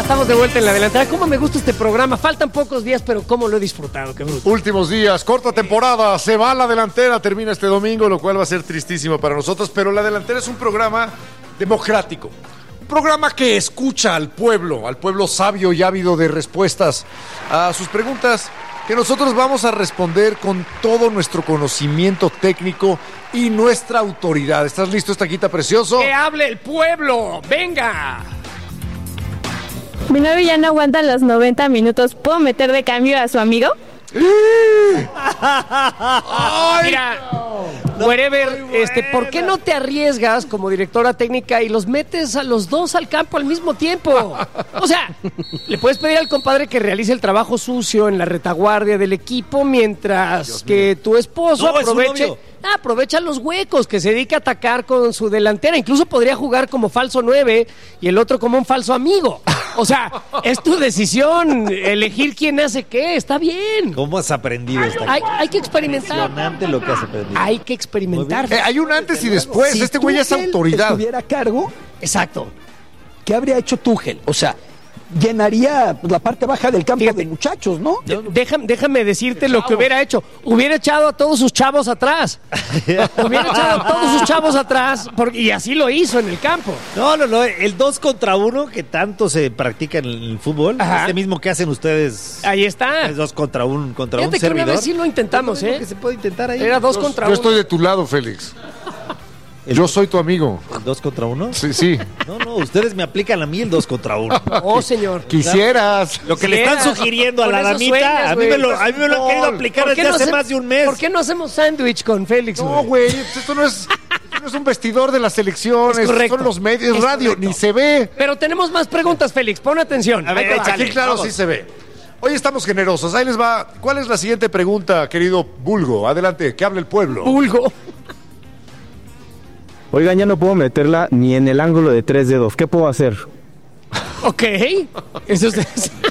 Estamos de vuelta en la delantera. ¿Cómo me gusta este programa? Faltan pocos días, pero cómo lo he disfrutado. Qué bruto. Últimos días, corta temporada, se va la delantera, termina este domingo, lo cual va a ser tristísimo para nosotros, pero la delantera es un programa democrático. Un programa que escucha al pueblo sabio y ávido de respuestas a sus preguntas, que nosotros vamos a responder con todo nuestro conocimiento técnico y nuestra autoridad. ¿Estás listo, Estaquita precioso? ¡Que hable el pueblo! ¡Venga! Mi novio ya no aguanta los 90 minutos. ¿Puedo meter de cambio a su amigo? Mira, wherever, ¿por qué no te arriesgas como directora técnica y los metes a los dos al campo al mismo tiempo? O sea, le puedes pedir al compadre que realice el trabajo sucio en la retaguardia del equipo mientras que tu esposo aprovecha los huecos, que se dedica a atacar con su delantera. Incluso podría jugar como falso 9 y el otro como un falso amigo. O sea, es tu decisión elegir quién hace qué. Está bien. ¿Cómo has aprendido esta? Hay que experimentar. Impresionante lo que has aprendido. Hay que experimentar. Hay un antes y después. Si Este güey es Tuchel autoridad. estuviera a cargo, Exacto. ¿qué habría hecho Tuchel? O sea, llenaría la parte baja del campo de muchachos, ¿no? Déjame decirte lo que hubiera hecho. Hubiera echado a todos sus chavos atrás. Y así lo hizo en el campo. No. El 2 contra 1 que tanto se practica en el fútbol, Ajá. este mismo que hacen ustedes. Ahí está. Es 2 contra 1 Fíjate un que servidor. una vez sí lo intentamos, Es lo que se puede intentar ahí. Era 2 contra 1. Yo estoy de tu lado, Félix. Yo soy tu amigo. ¿El 2 contra 1? Sí. No, ustedes me aplican a mí el 2 contra 1. Oh, señor. Quisieras. Lo que le están sugiriendo a Con la eso damita, sueñas, a mí me lo han güey. querido aplicar ¿Por qué desde no hace hace- más de un mes. ¿Por qué no hacemos sándwich con Félix, No, güey, esto no es un vestidor de las elecciones. Es correcto. Son los medios, Es radio, correcto. ni se ve. Pero tenemos más preguntas, Félix. Pon atención. A ver, Ahí te va. échale. Aquí, claro, vamos. sí se ve. Hoy estamos generosos. Ahí les va. ¿Cuál es la siguiente pregunta, querido Bulgo? Adelante, que hable el pueblo. Pulgo. Oigan, ya no puedo meterla ni en el ángulo de 3 dedos. ¿Qué puedo hacer? Ok. Eso es...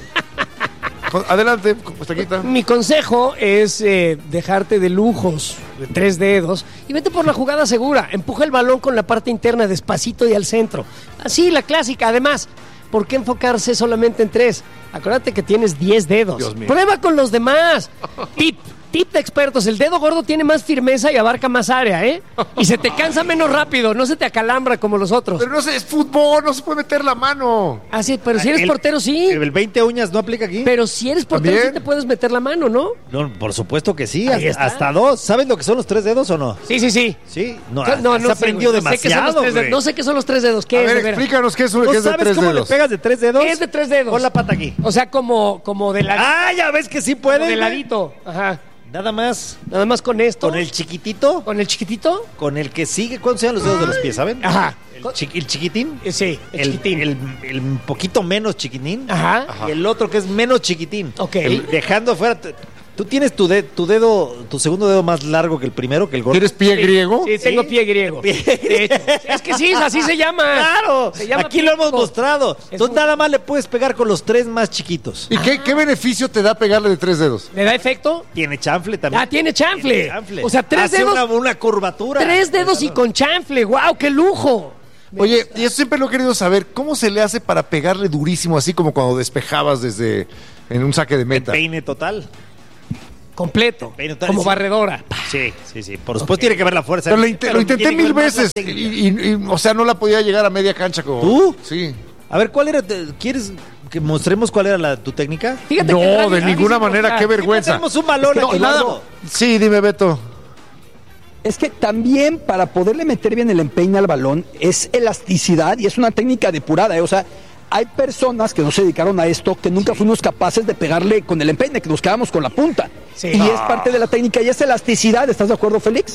Adelante, Estaquita. Mi consejo es dejarte de lujos de 3 dedos y vete por la jugada segura. Empuja el balón con la parte interna despacito y al centro. Así, la clásica. Además, ¿por qué enfocarse solamente en 3? Acuérdate que tienes 10 dedos. Dios mío. Prueba con los demás. Tip de expertos, el dedo gordo tiene más firmeza y abarca más área, ¿eh? Y se te cansa menos rápido, no se te acalambra como los otros. Pero no sé, es fútbol, no se puede meter la mano. Ah, sí, pero si eres portero, sí. ¿El 20 uñas no aplica aquí? Pero si eres portero, ¿También? sí te puedes meter la mano, ¿no? No, por supuesto que sí, Ahí está. hasta 2. ¿Sabes lo que son los 3 dedos o no? Sí. Sí, no, Se has aprendido güey. No sé qué son los demasiado, 3 dedos. güey. No sé qué son los 3 dedos. ¿Qué A es, ver, de veras? explícanos qué es ¿No de sabes 3 cómo dedos. le pegas de 3 dedos? ¿Qué es de 3 dedos? Pon la pata aquí. O sea, como de ladito. Ah, ya ves que sí Como puede. de ladito. Ajá. Nada más. Nada más con esto. Con el chiquitito, ¿Con el chiquitito? con el que sigue. ¿Cuántos sean los dedos de los pies, saben? Ajá. El chiquitín. Sí, el chiquitín. El poquito menos chiquitín. Ajá. Y el otro que es menos chiquitín. Ok. Dejando afuera. Tú tienes tu dedo, tu segundo dedo más largo que el primero, que el gordo. ¿Tienes pie griego? Sí, tengo pie griego. De hecho. Es que sí, así se llama. ¡Claro! Se llama Aquí lo hemos pico. mostrado. Es Entonces muy- nada más le puedes pegar con los 3 más chiquitos. ¿Y qué beneficio te da pegarle de 3 dedos? ¿Le da efecto? Tiene chanfle también. Ah, tiene chanfle. Tiene chanfle. O sea, 3 Hace dedos. una curvatura. 3 dedos y con chanfle. ¡Wow! ¡Qué lujo! Oye, y eso siempre lo he querido saber. ¿Cómo se le hace para pegarle durísimo, así como cuando despejabas en un saque de meta? Peine total. Completo. Peine total. Como Sí. barredora. Sí. Por supuesto tiene que ver la fuerza. Pero lo Pero intenté tiene que 1000 ver más la veces técnica. y, o sea, no la podía llegar a media cancha como... ¿Tú? Sí. A ver, ¿cuál era? ¿Quieres que mostremos cuál era tu técnica? Fíjate No, que radio de es ninguna difícil manera, mostrar. qué vergüenza. Tenemos un balón No, aquí, nada. gordo. Sí, dime, Beto. Es que también para poderle meter bien el empeine al balón es elasticidad y es una técnica depurada, ¿eh? O sea, hay personas que no se dedicaron a esto que nunca fuimos capaces de pegarle con el empeine, que nos quedamos con la punta. Sí. Y es parte de la técnica y es elasticidad, ¿estás de acuerdo, Félix?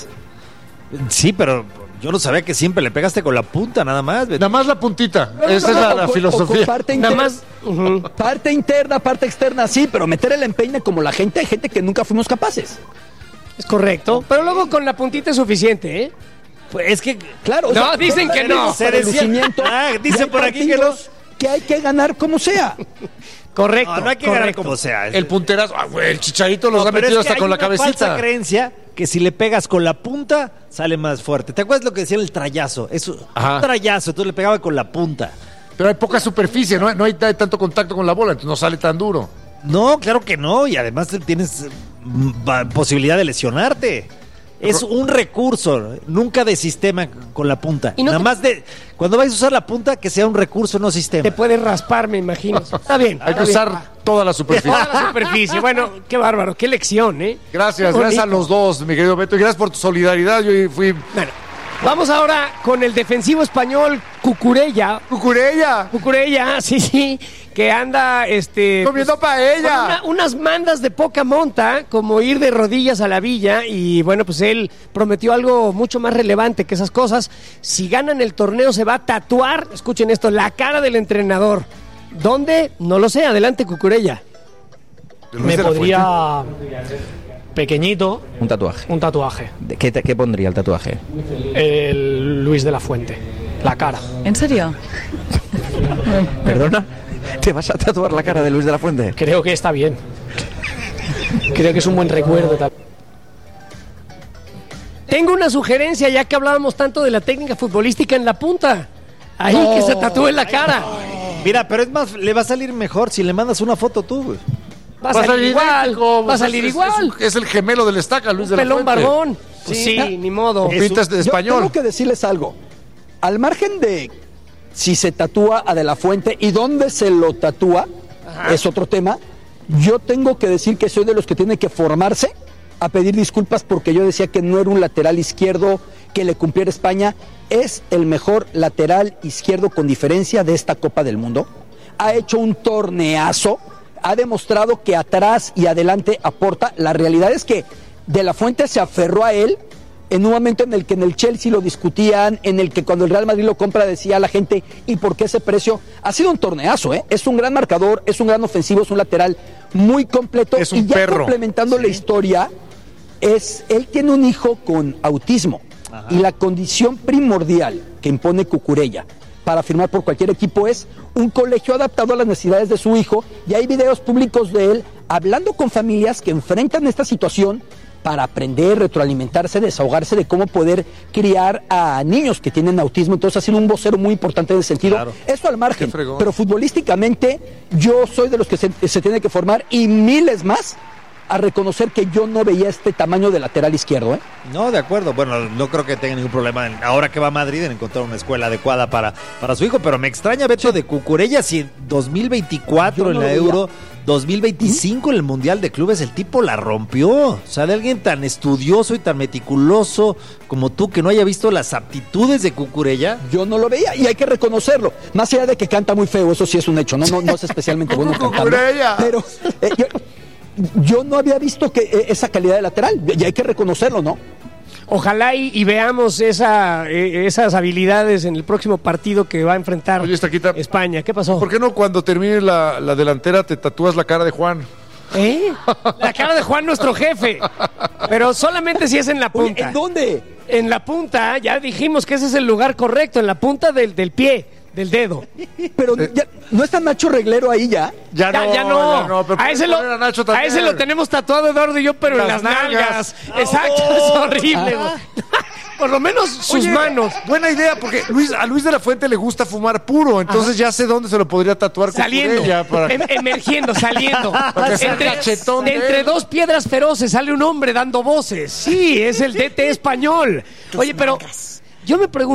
Sí, pero yo no sabía que siempre le pegaste con la punta nada más. Nada más la puntita. Esa es No, la o con filosofía. parte Nada interna, más. Ujú. parte interna, parte externa, sí, pero meter el empeine como la gente, hay gente que nunca fuimos capaces. Es correcto. Pero luego con la puntita es suficiente, ¿eh? Pues es que Claro. No, dicen que no. Se decía- dicen y hay por aquí que no. partidos que hay que ganar como sea. Correcto. no hay que ganar correcto. como sea. El punterazo. Ah, güey, el chicharito los No, ha pero metido es que hasta hay con la una falsa cabecita. creencia que si le pegas con la punta sale más fuerte. ¿Te acuerdas lo que decía el trayazo? Es un Ajá. trayazo, entonces le pegaba con la punta. Pero hay poca superficie, no hay tanto contacto con la bola, entonces no sale tan duro. No, claro que no, y además tienes posibilidad de lesionarte. Es un recurso, nunca de sistema con la punta. Y no Nada más de cuando vayas a usar la punta, que sea un recurso, no sistema. Te puedes raspar, me imagino. Está bien. Hay que usar toda la superficie. Toda la superficie. Bueno, qué bárbaro, qué lección, ¿eh? Gracias Qué bonito. a los dos, mi querido Beto, y gracias por tu solidaridad. Yo fui... Bueno, vamos ahora con el defensivo español Cucurella. Cucurella, sí, que anda comiendo paella. con unas mandas de poca monta, como ir de rodillas a la villa, y bueno, pues él prometió algo mucho más relevante que esas cosas. Si ganan el torneo se va a tatuar, escuchen esto, la cara del entrenador. ¿Dónde? No lo sé, adelante Cucurella. Me podría... Pequeñito, Un tatuaje. un tatuaje. ¿Qué pondría el tatuaje? El Luis de la Fuente. La cara. ¿En serio? ¿Perdona? ¿Te vas a tatuar la cara de Luis de la Fuente? Creo que está bien. Creo que es un buen recuerdo también. Tengo una sugerencia, ya que hablábamos tanto de la técnica futbolística en la punta. Ahí que se tatúe la cara. Mira, pero es más, le va a salir mejor si le mandas una foto tú, güey. Va a salir igual. Va a salir igual. Es el gemelo del Estaca, Luis de la Pelón Fuente. barbón. Sí, ni modo. Con pintas de Yo español. tengo que decirles algo. Al margen de si se tatúa a De la Fuente y dónde se lo tatúa, es otro tema. Yo tengo que decir que soy de los que tiene que formarse a pedir disculpas porque yo decía que no era un lateral izquierdo que le cumpliera España. Es el mejor lateral izquierdo con diferencia de esta Copa del Mundo. Ha hecho un torneazo. Ha demostrado que atrás y adelante aporta. La realidad es que De la Fuente se aferró a él en un momento en el que en el Chelsea lo discutían, en el que cuando el Real Madrid lo compra decía la gente, ¿y por qué ese precio? Ha sido un torneazo, ¿eh? Es un gran marcador, es un gran ofensivo, es un lateral muy completo. Es un y ya perro. complementando la historia, él tiene un hijo con autismo. Ajá. Y la condición primordial que impone Cucurella para firmar por cualquier equipo es un colegio adaptado a las necesidades de su hijo, y hay videos públicos de él hablando con familias que enfrentan esta situación para aprender, retroalimentarse, desahogarse de cómo poder criar a niños que tienen autismo. Entonces ha sido un vocero muy importante en ese sentido. Claro. Eso al margen, pero futbolísticamente yo soy de los que se tiene que formar, y miles más, a reconocer que yo no veía este tamaño de lateral izquierdo, ¿eh? No, de acuerdo. Bueno, no creo que tenga ningún problema ahora que va a Madrid en encontrar una escuela adecuada para su hijo, pero me extraña, Beto, de Cucurella, si en 2024 en la Euro, 2025 en el Mundial de Clubes, el tipo la rompió. O sea, de alguien tan estudioso y tan meticuloso como tú, que no haya visto las aptitudes de Cucurella. Yo no lo veía, y hay que reconocerlo. Más allá de que canta muy feo, eso sí es un hecho, no es especialmente bueno cantando. Pero yo no había visto que esa calidad de lateral, y hay que reconocerlo, ¿no? Ojalá y veamos esas habilidades en el próximo partido que va a enfrentar España. ¿Qué pasó? ¿Por qué no cuando termine la delantera te tatúas la cara de Juan? La cara de Juan, nuestro jefe. Pero solamente si es en la punta. Oye, ¿en dónde? En la punta, ya dijimos que ese es el lugar correcto, en la punta del pie. Del dedo. Pero ya, ¿no está Nacho Reglero ahí ya? Ya no. A ese lo tenemos tatuado, Eduardo y yo, pero en las nalgas. Exacto, es horrible. Por lo menos sus manos. Buena idea, porque a Luis de la Fuente le gusta fumar puro, entonces ya sé dónde se lo podría tatuar. Saliendo, emergiendo, saliendo. Entre dos piedras feroces sale un hombre dando voces. Sí, es el DT español. Oye, pero yo me pregunto,